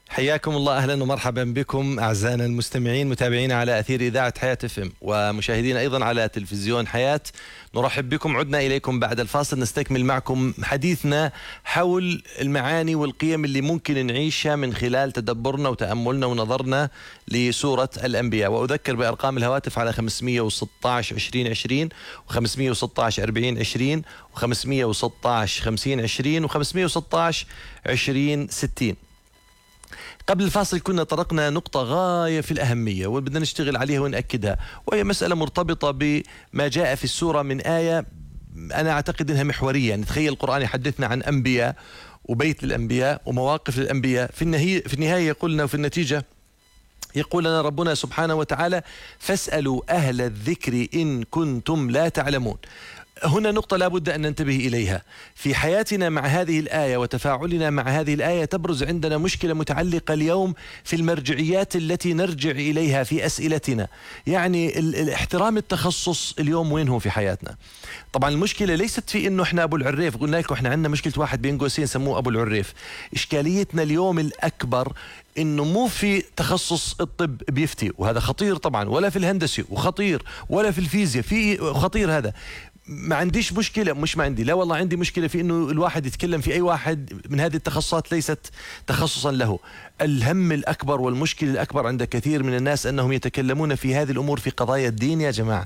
حياكم الله، أهلا ومرحبا بكم أعزائنا المستمعين متابعين على أثير إذاعة حياة FM ومشاهدين أيضا على تلفزيون حياة. نرحب بكم، عدنا إليكم بعد الفاصل نستكمل معكم حديثنا حول المعاني والقيم اللي ممكن نعيشها من خلال تدبرنا وتأملنا ونظرنا لسورة الأنبياء. وأذكر بأرقام الهواتف على 516 2020 و516 4020 و516 5020 و516 2060. قبل الفاصل كنا طرقنا نقطة غاية في الأهمية وبدنا نشتغل عليها ونأكدها، وهي مسألة مرتبطة بما جاء في السورة من آية أنا أعتقد أنها محورية. يعني تخيل القرآن يحدثنا عن أنبياء وبيت للأنبياء ومواقف للأنبياء، في النهاية يقولنا وفي النتيجة يقول لنا ربنا سبحانه وتعالى فاسألوا أهل الذكر إن كنتم لا تعلمون. هنا نقطة لا بد أن ننتبه إليها في حياتنا مع هذه الآية وتفاعلنا مع هذه الآية. تبرز عندنا مشكلة متعلقة اليوم في المرجعيات التي نرجع إليها في أسئلتنا. يعني الاحترام التخصص اليوم وين هو في حياتنا؟ طبعا المشكلة ليست في إنه إحنا أبو العريف، قلنا لكم إحنا عندنا مشكلة واحد بين قوسين سموه أبو العريف. إشكاليتنا اليوم الأكبر إنه مو في تخصص الطب بيفتي، وهذا خطير طبعا، ولا في الهندسة وخطير، ولا في الفيزياء في خطير. هذا ما عنديش مشكلة، مش ما عندي، لا والله عندي مشكلة في إنه الواحد يتكلم في أي واحد من هذه التخصصات ليست تخصصا له. الهم الأكبر والمشكلة الأكبر عند كثير من الناس أنهم يتكلمون في هذه الأمور في قضايا الدين. يا جماعة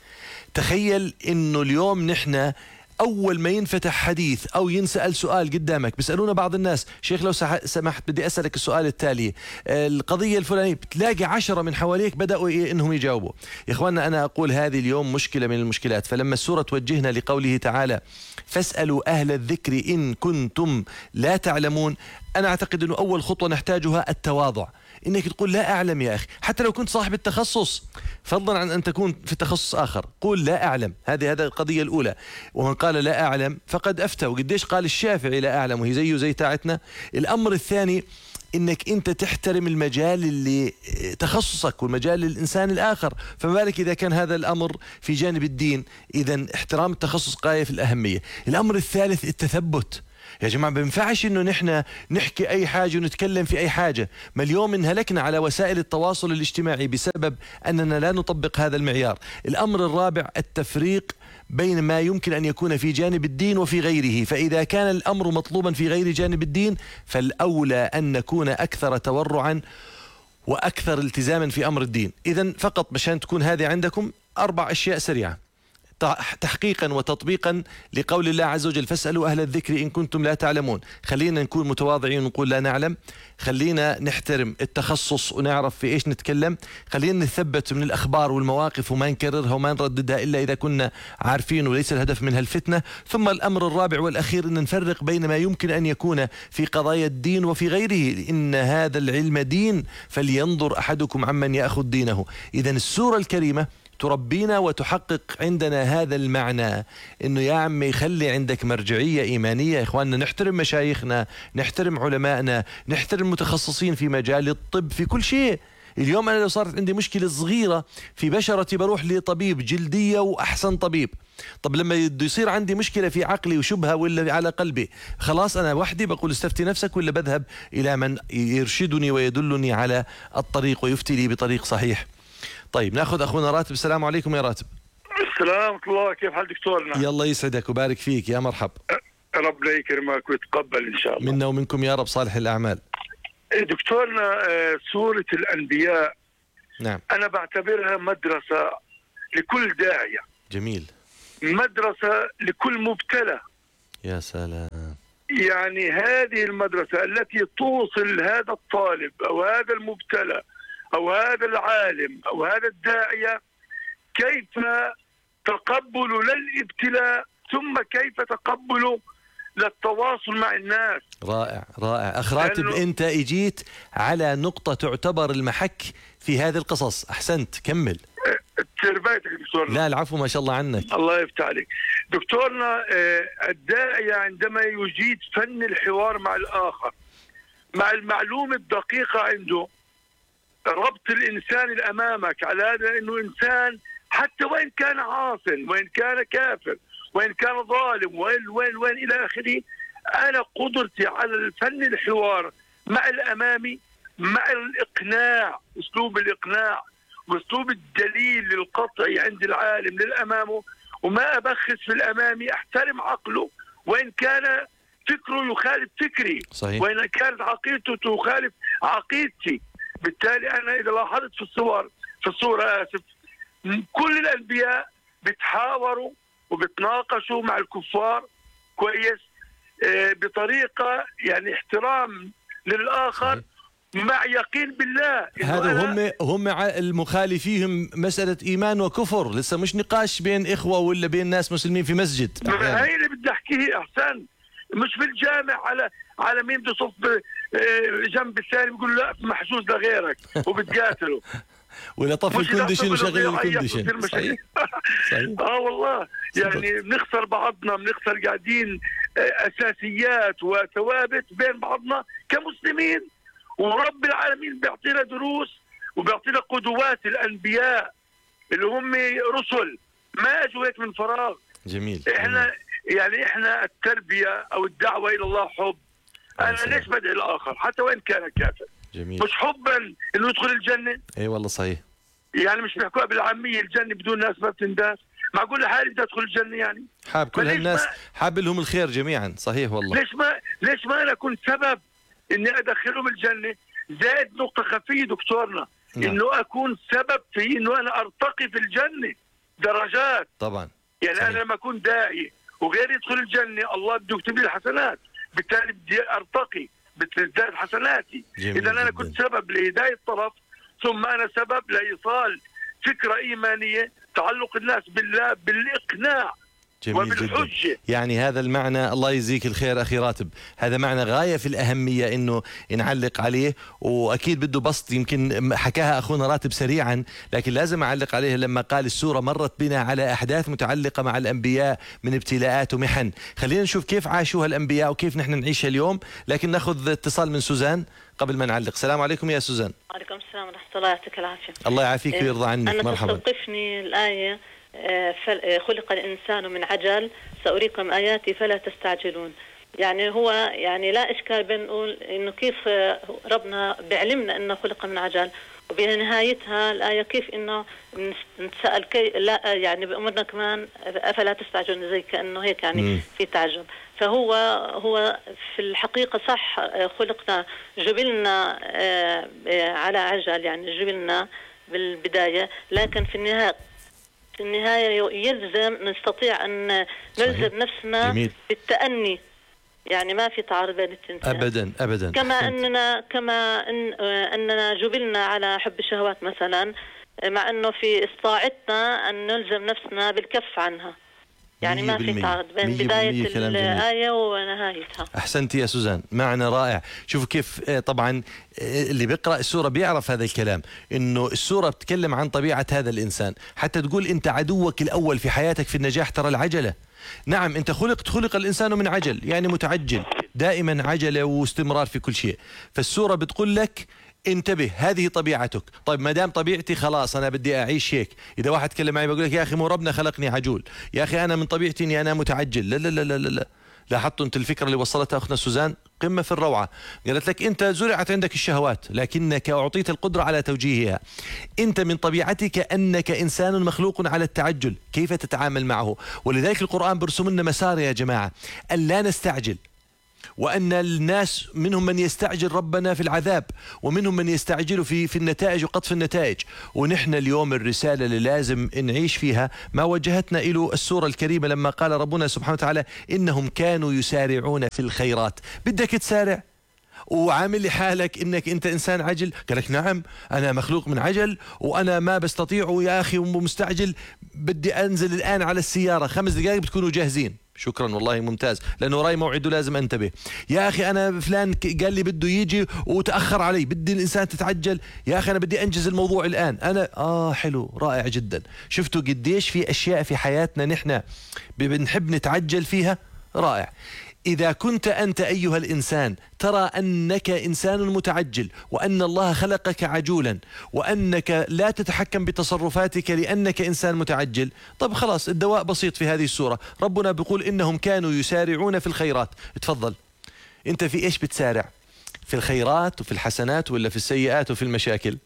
تخيل إنه اليوم نحن أول ما ينفتح حديث أو ينسأل سؤال قدامك، بيسألونا بعض الناس شيخ لو سمحت بدي أسألك السؤال التالي، القضية الفلانية، بتلاقي 10 من حواليك بدأوا إنهم يجاوبوا. يا إخواننا أنا أقول هذه اليوم مشكلة من المشكلات. فلما السورة توجهنا لقوله تعالى فاسألوا أهل الذكر إن كنتم لا تعلمون، أنا أعتقد أنه أول خطوة نحتاجها التواضع. إنك تقول لا أعلم يا أخي، حتى لو كنت صاحب التخصص، فضلا عن أن تكون في تخصص آخر، قول لا أعلم. هذه القضية الأولى. ومن قال لا أعلم فقد أفتى. وقديش قال الشافعي لا أعلم وهي زيه زي تاعتنا. الأمر الثاني إنك أنت تحترم المجال اللي تخصصك والمجال الإنسان الآخر، فما بالك إذا كان هذا الأمر في جانب الدين. إذن احترام التخصص غاية في الأهمية. الأمر الثالث التثبت. يا جماعة ما بينفعش إنه نحن نحكي أي حاجة ونتكلم في أي حاجة. ما اليوم انهلكنا على وسائل التواصل الاجتماعي بسبب أننا لا نطبق هذا المعيار. الأمر الرابع التفريق بين ما يمكن أن يكون في جانب الدين وفي غيره. فإذا كان الأمر مطلوبا في غير جانب الدين فالأولى أن نكون أكثر تورعا وأكثر التزاما في أمر الدين. إذن فقط مشان تكون هذه عندكم 4 أشياء سريعة تحقيقا وتطبيقا لقول الله عز وجل فاسألوا أهل الذكر إن كنتم لا تعلمون. خلينا نكون متواضعين ونقول لا نعلم، خلينا نحترم التخصص ونعرف في إيش نتكلم، خلينا نثبت من الأخبار والمواقف وما نكررها وما نرددها إلا إذا كنا عارفين وليس الهدف منها الفتنة. ثم الأمر الرابع والأخير أن نفرق بين ما يمكن أن يكون في قضايا الدين وفي غيره. إن هذا العلم دين فلينظر أحدكم عمن يأخذ دينه. إذن السورة الكريمة تربينا وتحقق عندنا هذا المعنى، انه يا عمي خلي عندك مرجعية ايمانية. يا اخواننا نحترم مشايخنا، نحترم علمائنا، نحترم متخصصين في مجال الطب في كل شيء. اليوم انا لو صارت عندي مشكلة صغيرة في بشرتي بروح لطبيب جلدية واحسن طبيب. طب لما يصير عندي مشكلة في عقلي وشبهة ولا على قلبي، خلاص انا وحدي بقول استفتي نفسك، ولا بذهب الى من يرشدني ويدلني على الطريق ويفتي لي بطريق صحيح. طيب ناخذ اخونا راتب. السلام عليكم يا راتب. السلام ورحمة الله، كيف حال دكتورنا؟ يلا يسعدك وبارك فيك، يا مرحب. ربنا يكرمك ويتقبل ان شاء الله منا ومنكم يا رب صالح الاعمال. دكتورنا سورة الانبياء نعم انا بعتبرها مدرسة لكل داعية. جميل. مدرسة لكل مبتلى. يا سلام. يعني هذه المدرسة التي توصل هذا الطالب او هذا المبتلى أو هذا العالم أو هذا الداعية كيف تقبله للابتلاء ثم كيف تقبله للتواصل مع الناس. رائع رائع. أخ راتب أنت اجيت على نقطة تعتبر المحك في هذه القصص. أحسنت، كمل. تربيتك دكتورنا. لا العفو، ما شاء الله عنك. الله يفتح عليك دكتورنا. الداعية عندما يجيد فن الحوار مع الآخر مع المعلومة الدقيقة عنده، ربط الإنسان اللي أمامك على هذا أنه إنسان حتى وإن كان عاصٍ وإن كان كافر وإن كان ظالم وين إلى آخره، أنا قدرتي على الفن الحوار مع الأمامي مع الإقناع، أسلوب الإقناع وأسلوب الدليل القطعي عند العالم للأمامه، وما أبخس في الأمامي، أحترم عقله وإن كان فكره يخالف فكري، صحيح. وإن كانت عقيدته تخالف عقيدتي. بالتالي أنا إذا لاحظت في الصورة آسف، كل الأنبياء بتحاوروا وبتناقشوا مع الكفار كويس، بطريقة يعني احترام للآخر، مع يقين بالله. هذا هم المخالفيهم مسألة إيمان وكفر، لسه مش نقاش بين إخوة ولا بين ناس مسلمين في مسجد. هاي اللي بدي أحكيه أحسن، مش في الجامع على مين بده يصف جنب الثاني بيقول لا محجوز لغيرك وبتقاتله ولا طفي الكونديشن وشغل الكونديشن. صحيح. صحيح. والله يعني بنخسر بعضنا، بنخسر قاعدين أساسيات وثوابت بين بعضنا كمسلمين، ورب العالمين بيعطينا دروس وبيعطينا قدوات الأنبياء اللي هم رسل ما اجوا هيك من فراغ. جميل. احنا التربية او الدعوة الى الله حب. انا ليش بدعي الاخر حتى وان كان كافر؟ جميل. مش حبا انه يدخل الجنة؟ اي والله صحيح. يعني مش بيحكوها بالعامية الجنة بدون ناس ما بتنداس؟ معقول لحالي بدي ادخل الجنة يعني؟ حاب كل هالناس، حاب لهم الخير جميعا. صحيح والله. ليش ما انا اكون سبب اني ادخلهم الجنة؟ زائد نقطة خفية دكتورنا، انه اكون سبب في انه انا ارتقي في الجنة درجات. طبعا. يعني صحيح. انا لما اكون داعي وغيري يدخل الجنة، الله بده يكتب لي الحسنات، بالتالي بدي ارتقي، بتزداد حسناتي. اذا انا كنت سبب لهداية طرف، ثم انا سبب لايصال فكرة ايمانية تعلق الناس بالله بالاقناع. جميل جدا. يعني هذا المعنى، الله يجزيك الخير أخي راتب، هذا معنى غاية في الأهمية إنه نعلق عليه، وأكيد بده بسط يمكن حكاها أخونا راتب سريعا، لكن لازم أعلق عليه لما قال السورة مرت بنا على أحداث متعلقة مع الأنبياء من ابتلاءات ومحن. خلينا نشوف كيف عاشوها الأنبياء وكيف نحن نعيشها اليوم، لكن ناخذ اتصال من سوزان قبل ما نعلق. السلام عليكم يا سوزان. وعليكم السلام ورحمة الله، يعطيك العافية. الله يعافيك ويرضى عنك. أنا مرحبا. تستوقفني الآية خلق الإنسان من عجل سأريكم آياتي فلا تستعجلون. يعني هو يعني لا إشكال بين نقول إنه كيف ربنا بيعلمنا إنه خلق من عجل، وبنهايتها الآية كيف إنه نسأل لا يعني بأمرنا كمان أفلا تستعجلون، زي كأنه هيك يعني في تعجب. فهو في الحقيقة صح، خلقنا جبلنا على عجل، يعني جبلنا بالبداية، لكن في النهاية يلزم نستطيع أن نلزم نفسنا جميل. بالتأني، يعني ما في تعارض بين التنتين أبدا أبدا. كما أننا جبلنا على حب الشهوات مثلا، مع أنه في استطاعتنا أن نلزم نفسنا بالكف عنها، يعني ما في تعارض بين بداية الآية ونهايتها. أحسنتي يا سوزان، معنى رائع. شوفوا كيف طبعا اللي بيقرأ السورة بيعرف هذا الكلام، إنه السورة بتتكلم عن طبيعة هذا الإنسان. حتى تقول أنت عدوك الأول في حياتك في النجاح ترى العجلة. نعم أنت خلق الإنسان من عجل، يعني متعجل دائما، عجلة واستمرار في كل شيء. فالسورة بتقول لك انتبه، هذه طبيعتك. طيب ما دام طبيعتي خلاص انا بدي اعيش هيك. اذا واحد تكلم معي بقول لك يا اخي مو ربنا خلقني عجول، يا اخي انا من طبيعتي اني انا متعجل. لا لا لا لا لا. لاحظتوا انت الفكره اللي وصلتها اختنا سوزان؟ قمه في الروعه. قالت لك انت زرعت عندك الشهوات لكنك اعطيت القدره على توجيهها. انت من طبيعتك انك انسان مخلوق على التعجل، كيف تتعامل معه؟ ولذلك القران برسم لنا مسار يا جماعه، ان لا نستعجل، وأن الناس منهم من يستعجل ربنا في العذاب، ومنهم من يستعجل في النتائج وقطف النتائج. ونحن اليوم الرسالة اللي لازم نعيش فيها ما وجهتنا إلى السورة الكريمة لما قال ربنا سبحانه وتعالى إنهم كانوا يسارعون في الخيرات. بدك تسارع وعامل لي حالك انك انت انسان عجل؟ قال لك نعم انا مخلوق من عجل وانا ما بستطيع يا اخي ومستعجل، بدي انزل الان على السيارة 5 دقائق بتكونوا جاهزين. شكرا والله ممتاز، لانه راي موعده لازم انتبه. يا اخي انا فلان قال لي بده يجي وتاخر علي، بدي الانسان تتعجل، يا اخي انا بدي انجز الموضوع الان. انا حلو رائع جدا. شفتوا قديش في اشياء في حياتنا نحن بنحب نتعجل فيها؟ رائع. إذا كنت أنت أيها الإنسان ترى أنك إنسان متعجل، وأن الله خلقك عجولا، وأنك لا تتحكم بتصرفاتك لأنك إنسان متعجل، طب خلاص الدواء بسيط في هذه السورة. ربنا بيقول إنهم كانوا يسارعون في الخيرات. تفضل أنت في إيش بتسارع؟ في في الخيرات وفي الحسنات ولا في السيئات وفي المشاكل؟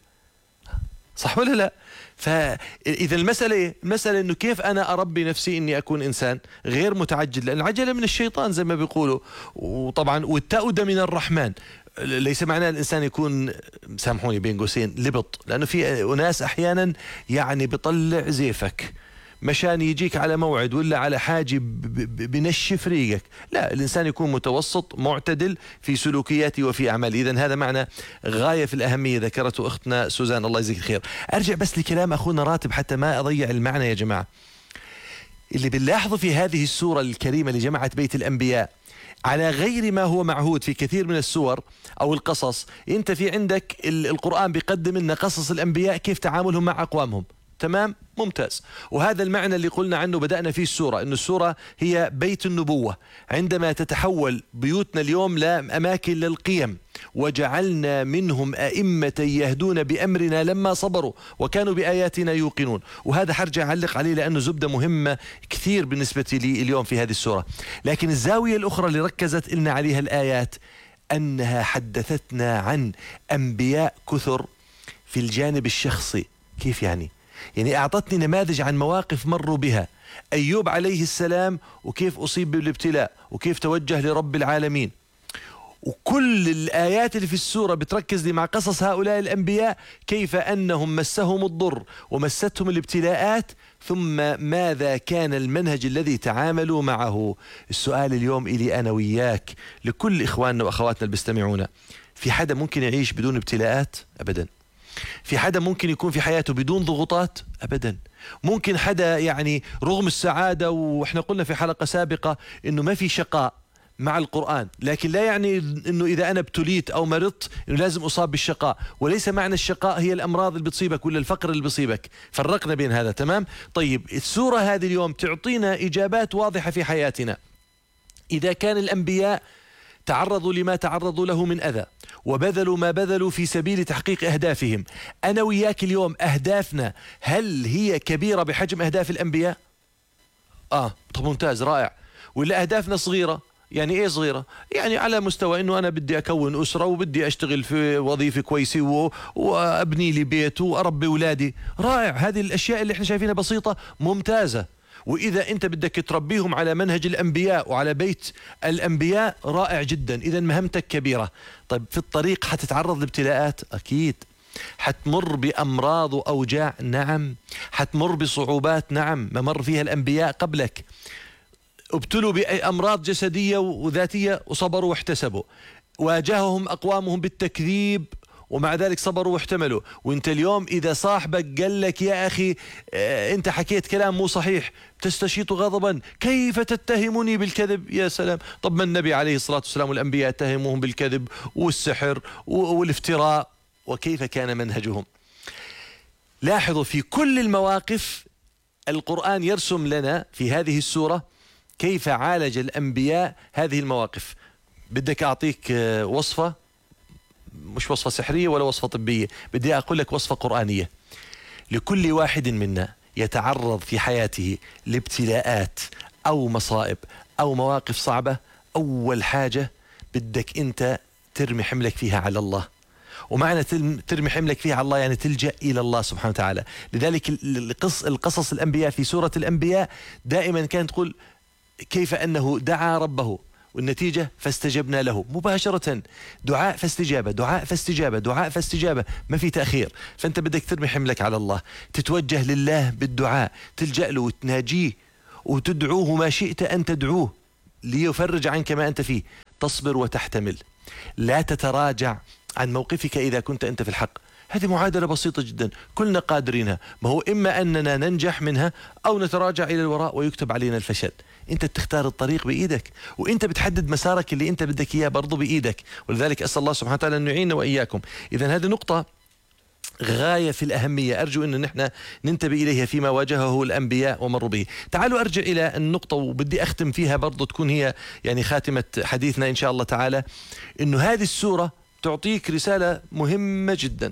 صح ولا لا؟ فإذا المسألة إيه؟ المسألة إنه كيف أنا أربي نفسي إني أكون إنسان غير متعجل، لأن العجلة من الشيطان زي ما بيقولوا، وطبعا والتأودة من الرحمن. ليس معناه الإنسان يكون، سامحوني بين قوسين، لبط، لأنه في أناس أحيانا يعني بطلع زيفك مشان يجيك على موعد ولا على حاجة بنشف ريقك. لا، الإنسان يكون متوسط معتدل في سلوكياته وفي أعماله. إذن هذا معنى غاية في الأهمية ذكرته أختنا سوزان، الله يجزيك الخير. أرجع بس لكلام أخونا راتب حتى ما أضيع المعنى يا جماعة. اللي بنلاحظه في هذه السورة الكريمة لجماعة بيت الأنبياء، على غير ما هو معهود في كثير من السور أو القصص، أنت في عندك القرآن بيقدم لنا قصص الأنبياء كيف تعاملهم مع أقوامهم. تمام، ممتاز. وهذا المعنى اللي قلنا عنه بدأنا فيه السورة، أن السورة هي بيت النبوة. عندما تتحول بيوتنا اليوم لأماكن للقيم، وجعلنا منهم أئمة يهدون بأمرنا لما صبروا وكانوا بآياتنا يوقنون. وهذا حرجع أعلق عليه لأنه زبدة مهمة كثير بالنسبة لي اليوم في هذه السورة. لكن الزاوية الأخرى اللي ركزت لنا عليها الآيات أنها حدثتنا عن أنبياء كثر في الجانب الشخصي. كيف يعني؟ يعني أعطتني نماذج عن مواقف مروا بها. أيوب عليه السلام وكيف أصيب بالابتلاء وكيف توجه لرب العالمين. وكل الآيات اللي في السورة بتركز لي مع قصص هؤلاء الأنبياء، كيف أنهم مسهم الضر ومستهم الابتلاءات، ثم ماذا كان المنهج الذي تعاملوا معه. السؤال اليوم إلي أنا وياك، لكل إخواننا وأخواتنا اللي بيستمعونا، في حدا ممكن يعيش بدون ابتلاءات؟ أبدا. في حدا ممكن يكون في حياته بدون ضغوطات؟ أبدا. ممكن حدا يعني رغم السعادة، وإحنا قلنا في حلقة سابقة إنه ما في شقاء مع القرآن، لكن لا يعني إنه إذا أنا ابتليت أو مرضت إنه لازم أصاب بالشقاء. وليس معنى الشقاء هي الأمراض اللي بتصيبك ولا الفقر اللي بيصيبك، فرقنا بين هذا. تمام؟ طيب السورة هذه اليوم تعطينا إجابات واضحة في حياتنا. إذا كان الأنبياء تعرضوا لما تعرضوا له من أذى وبذلوا ما بذلوا في سبيل تحقيق أهدافهم، أنا وياك اليوم أهدافنا هل هي كبيرة بحجم أهداف الأنبياء؟ طب ممتاز، رائع. ولا أهدافنا صغيرة؟ يعني إيه صغيرة؟ يعني على مستوى إنه أنا بدي أكون أسرة وبدي أشتغل في وظيفة كويسة وأبني لي بيت وأربي أولادي. رائع، هذه الأشياء اللي إحنا شايفينها بسيطة ممتازة. وإذا أنت بدك تربيهم على منهج الأنبياء وعلى بيت الأنبياء، رائع جدا، إذا مهمتك كبيرة. طيب في الطريق حتتعرض لابتلاءات؟ أكيد. حتمر بأمراض وأوجاع؟ نعم. حتمر بصعوبات؟ نعم، ما مر فيها الأنبياء قبلك. ابتلوا بأمراض جسدية وذاتية وصبروا واحتسبوا. واجههم أقوامهم بالتكذيب ومع ذلك صبروا واحتملوا. وانت اليوم إذا صاحبك قال لك يا أخي انت حكيت كلام مو صحيح، تستشيط غضبا، كيف تتهمني بالكذب؟ يا سلام. طب ما النبي عليه الصلاة والسلام والأنبياء اتهموهم بالكذب والسحر والافتراء، وكيف كان منهجهم. لاحظوا في كل المواقف القرآن يرسم لنا في هذه السورة كيف عالج الأنبياء هذه المواقف. بدك أعطيك وصفة، مش وصفة سحرية ولا وصفة طبية، بدي أقول لك وصفة قرآنية. لكل واحد منا يتعرض في حياته لابتلاءات أو مصائب أو مواقف صعبة، أول حاجة بدك أنت ترمي حملك فيها على الله. ومعنى ترمي حملك فيها على الله يعني تلجأ إلى الله سبحانه وتعالى. لذلك القصص الأنبياء في سورة الأنبياء دائما كانت تقول كيف أنه دعا ربه، والنتيجة فاستجبنا له مباشرة. دعاء فاستجابة، دعاء فاستجابة، دعاء فاستجابة، ما في تأخير. فأنت بدك ترمي حملك على الله، تتوجه لله بالدعاء، تلجأ له وتناجيه وتدعوه ما شئت أن تدعوه ليفرج عنك ما أنت فيه. تصبر وتحتمل، لا تتراجع عن موقفك إذا كنت أنت في الحق. هذه معادلة بسيطة جدا كلنا قادرينها. ما هو إما أننا ننجح منها أو نتراجع إلى الوراء ويكتب علينا الفشل. أنت بتختار الطريق بإيدك، وأنت بتحدد مسارك اللي أنت بدك إياه برضو بإيدك. ولذلك أسأل الله سبحانه وتعالى أن يعيننا وإياكم. إذن هذه نقطة غاية في الأهمية، أرجو أن نحن ننتبه إليها فيما واجهه الأنبياء ومروا به. تعالوا أرجع إلى النقطة وبدي أختم فيها برضو تكون هي يعني خاتمة حديثنا إن شاء الله تعالى. إنه هذه السورة تعطيك رسالة مهمة جدا،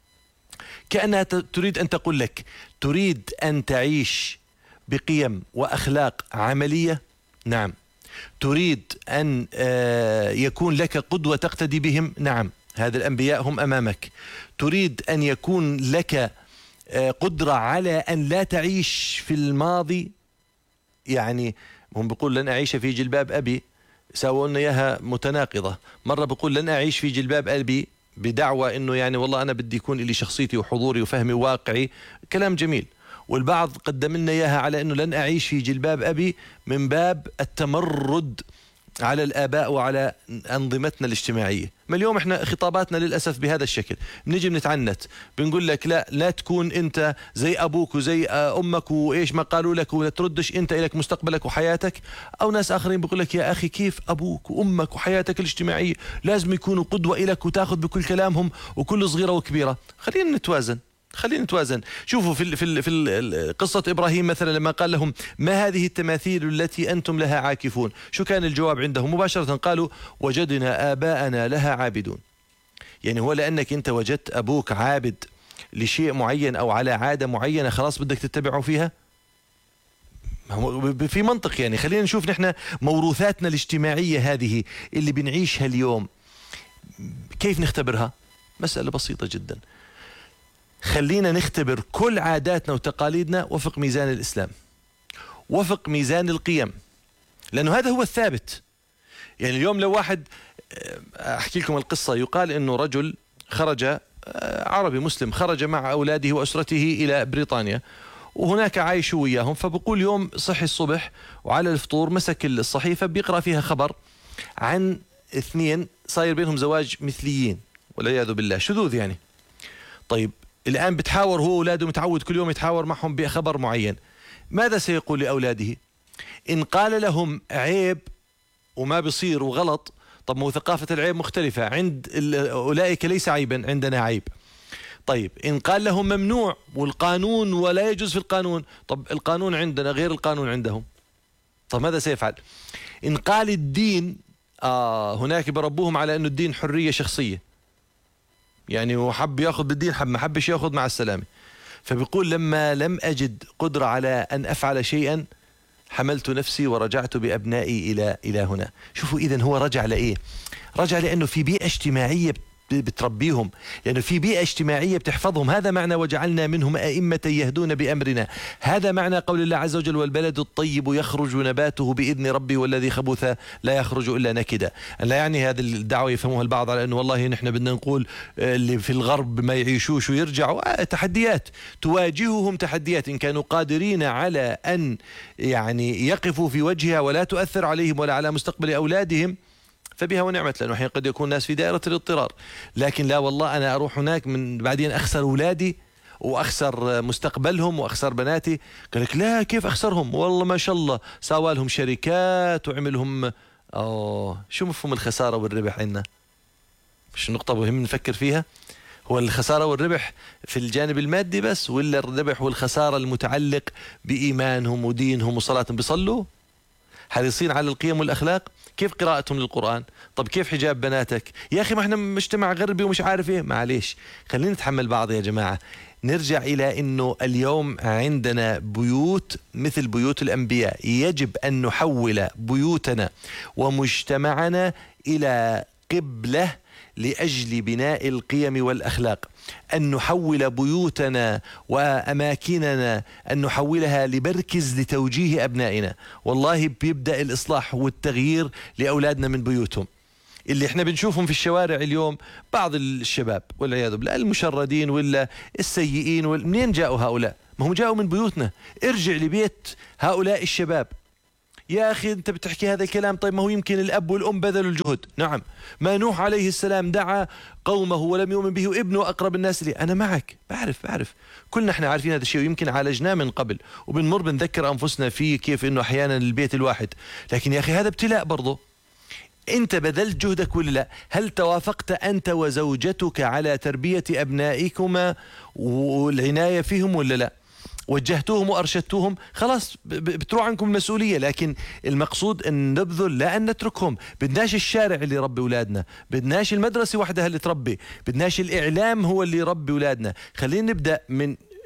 كأنها تريد أن تقول لك تريد أن تعيش بقيم وأخلاق عملية؟ نعم. تريد أن يكون لك قدوة تقتدي بهم؟ نعم، هذا الأنبياء هم أمامك. تريد أن يكون لك قدرة على أن لا تعيش في الماضي؟ يعني هم بيقول لن أعيش في جلباب أبي، سووا لنا إياها متناقضة. مرة بيقول لن أعيش في جلباب أبي بدعوى إنه يعني والله أنا بدي يكون لي شخصيتي وحضوري وفهمي واقعي، كلام جميل. والبعض قدم لنا إياها على إنه لن أعيش في جلباب أبي من باب التمرد على الآباء وعلى أنظمتنا الاجتماعية. ما اليوم إحنا خطاباتنا للأسف بهذا الشكل، بنيجي بنتعنت بنقول لك لا تكون أنت زي أبوك وزي أمك وإيش ما قالوا لك، ولا تردش أنت إليك مستقبلك وحياتك. أو ناس آخرين بيقول لك يا أخي كيف أبوك وأمك وحياتك الاجتماعية لازم يكونوا قدوة إلك وتاخذ بكل كلامهم وكل صغيرة وكبيرة. خلينا نتوازن. شوفوا في قصة إبراهيم مثلا لما قال لهم ما هذه التماثيل التي أنتم لها عاكفون، شو كان الجواب عندهم؟ مباشرة قالوا وجدنا آباءنا لها عابدون. يعني هو لأنك أنت وجدت أبوك عابد لشيء معين أو على عادة معينة خلاص بدك تتبعه فيها؟ في منطق يعني. خلينا نشوف نحن موروثاتنا الاجتماعية هذه اللي بنعيشها اليوم كيف نختبرها؟ مسألة بسيطة جدا. خلينا نختبر كل عاداتنا وتقاليدنا وفق ميزان الإسلام، وفق ميزان القيم، لأنه هذا هو الثابت. يعني اليوم لو واحد، أحكي لكم القصة، يقال أنه رجل خرج، عربي مسلم، خرج مع أولاده وأسرته إلى بريطانيا وهناك عايشوا وياهم. فبقول يوم صحي الصبح وعلى الفطور مسك الصحيفة بيقرأ فيها خبر عن 2 صاير بينهم زواج مثليين والعياذ بالله، شذوذ يعني. طيب الآن بتحاور هو أولاده، متعود كل يوم يتحاور معهم بخبر معين. ماذا سيقول لأولاده؟ إن قال لهم عيب وما بيصير وغلط، طب مو ثقافة العيب مختلفة، عند أولئك ليس عيبا، عندنا عيب. طيب إن قال لهم ممنوع والقانون ولا يجوز في القانون، طب القانون عندنا غير القانون عندهم، طب ماذا سيفعل؟ إن قال الدين هناك بربوهم على أنه الدين حرية شخصية، يعني وحب ياخذ بالدين، حب ما حبش ياخذ مع السلامة. فبيقول لما لم أجد قدرة على أن أفعل شيئا حملت نفسي ورجعت بأبنائي إلى هنا. شوفوا إذن هو رجع لإيه؟ رجع لأنه في بيئة اجتماعية بتربيهم، لأنه في بيئة اجتماعية بتحفظهم. هذا معنى وجعلنا منهم أئمة يهدون بأمرنا. هذا معنى قول الله عز وجل والبلد الطيب يخرج نباته بإذن ربي والذي خبث لا يخرج إلا نكدا. لا يعني هذه الدعوة يفهموها البعض على أنه والله نحن بدنا نقول اللي في الغرب ما يعيشوش ويرجعوا. تحديات تواجههم، تحديات إن كانوا قادرين على أن يعني يقفوا في وجهها ولا تؤثر عليهم ولا على مستقبل أولادهم فبها ونعمت، لأنه حين قد يكون الناس في دائرة الاضطرار. لكن لا والله أنا أروح هناك من بعدين أخسر أولادي وأخسر مستقبلهم وأخسر بناتي. قال لك لا كيف أخسرهم؟ والله ما شاء الله سوى لهم شركات وعملهم. شو مفهوم الخسارة والربح عندنا؟ مش نقطة مهم نفكر فيها؟ هو الخسارة والربح في الجانب المادي بس، ولا الربح والخسارة المتعلق بإيمانهم ودينهم وصلاتهم؟ بيصلوا؟ حريصين على القيم والأخلاق؟ كيف قراءتهم للقرآن؟ طب كيف حجاب بناتك؟ يا أخي ما احنا مجتمع غربي ومش عارف ايه. معليش خلينا نتحمل بعض يا جماعة. نرجع إلى أنه اليوم عندنا بيوت مثل بيوت الأنبياء. يجب أن نحول بيوتنا ومجتمعنا إلى قبلة لأجل بناء القيم والأخلاق. أن نحول بيوتنا وأماكننا، أن نحولها لمركز لتوجيه أبنائنا. والله بيبدأ الإصلاح والتغيير لأولادنا من بيوتهم. اللي احنا بنشوفهم في الشوارع اليوم بعض الشباب والعياذ بالله المشردين ولا السيئين، منين جاءوا هؤلاء؟ ما هم جاءوا من بيوتنا. ارجع لبيت هؤلاء الشباب. يا أخي أنت بتحكي هذا الكلام، طيب ما هو يمكن الأب والأم بذلوا الجهد. نعم، ما نوح عليه السلام دعا قومه ولم يؤمن به وابنه أقرب الناس لي. أنا معك، بعرف كلنا احنا عارفين هذا الشيء ويمكن عالجناه من قبل وبنمر بنذكر أنفسنا فيه كيف إنه أحيانا البيت الواحد. لكن يا أخي هذا ابتلاء برضه. أنت بذلت جهدك ولا لا؟ هل توافقت أنت وزوجتك على تربية أبنائكما والعناية فيهم ولا لا؟ وجهتوهم وأرشدتوهم، خلاص بتروح عنكم المسؤولية. لكن المقصود أن نبذل لا أن نتركهم. بدناش الشارع اللي يربي أولادنا، بدناش المدرسة وحدها اللي تربي، بدناش الإعلام هو اللي يربي أولادنا. خلينا نبدأ من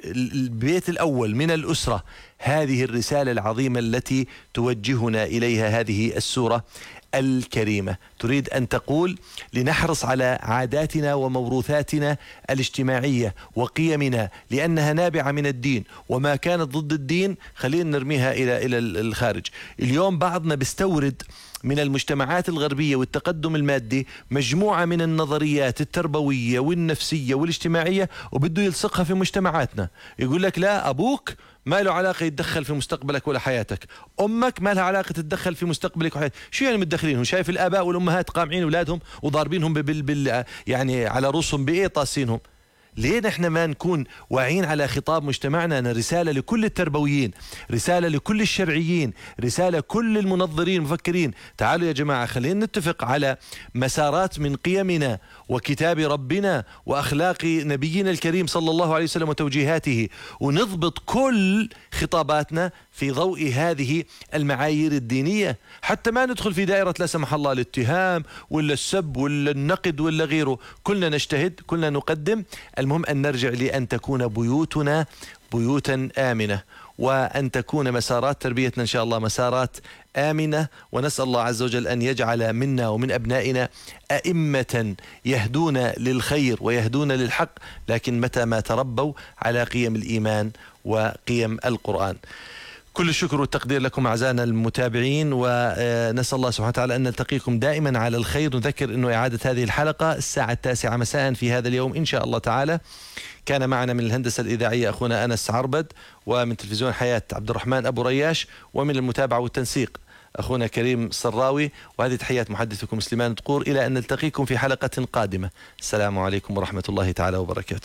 البيت الأول من الأسرة هذه الرسالة العظيمة التي توجهنا إليها هذه السورة الكريمة. تريد أن تقول لنحرص على عاداتنا وموروثاتنا الاجتماعية وقيمنا لأنها نابعة من الدين، وما كانت ضد الدين خلينا نرميها إلى الخارج. اليوم بعضنا بيستورد من المجتمعات الغربية والتقدم المادي مجموعة من النظريات التربوية والنفسية والاجتماعية وبده يلصقها في مجتمعاتنا. يقول لك لا، أبوك ما له علاقة يتدخل في مستقبلك ولا حياتك، أمك ما لها علاقة تتدخل في مستقبلك وحياتك. شو يعني متدخلين؟ شايف الآباء والأمهات قامعين أولادهم وضاربينهم يعني على رؤوسهم بإيه طاسينهم. ليه نحن ما نكون واعين على خطاب مجتمعنا؟ أنا رسالة لكل التربويين، رسالة لكل الشرعيين، رسالة كل المنظرين المفكرين. تعالوا يا جماعة خلينا نتفق على مسارات من قيمنا وكتاب ربنا وأخلاق نبينا الكريم صلى الله عليه وسلم وتوجيهاته، ونضبط كل خطاباتنا في ضوء هذه المعايير الدينية، حتى ما ندخل في دائرة لا سمح الله الاتهام ولا السب ولا النقد ولا غيره. كلنا نجتهد، كلنا نقدم. المهم أن نرجع لأن تكون بيوتنا بيوتا آمنة، وأن تكون مسارات تربيتنا إن شاء الله مسارات آمنة. ونسأل الله عز وجل أن يجعل منا ومن أبنائنا أئمة يهدون للخير ويهدون للحق، لكن متى ما تربوا على قيم الإيمان وقيم القرآن. كل الشكر والتقدير لكم أعزائنا المتابعين، ونسأل الله سبحانه وتعالى أن نلتقيكم دائما على الخير. نذكر أنه إعادة هذه الحلقة الساعة 9 مساء في هذا اليوم إن شاء الله تعالى. كان معنا من الهندسة الإذاعية أخونا أنس عربد، ومن تلفزيون حياة عبد الرحمن أبو رياش، ومن المتابعة والتنسيق أخونا كريم صراوي. وهذه تحيات محدثكم سليمان دقور، إلى أن نلتقيكم في حلقة قادمة. السلام عليكم ورحمة الله تعالى وبركاته.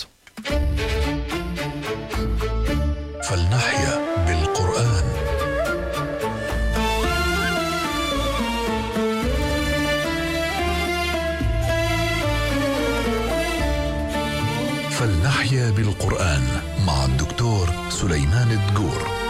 فلنحيا بالقرآن. فلنحيا بالقرآن مع الدكتور سليمان دقور.